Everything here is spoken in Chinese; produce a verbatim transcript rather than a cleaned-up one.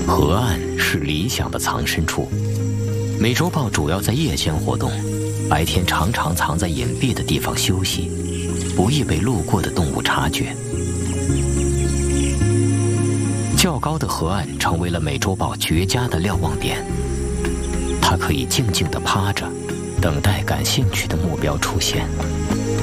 河岸是理想的藏身处。美洲豹主要在夜间活动，白天常常藏在隐蔽的地方休息，不易被路过的动物察觉。较高的河岸成为了美洲豹绝佳的瞭望点，它可以静静地趴着，等待感兴趣的目标出现。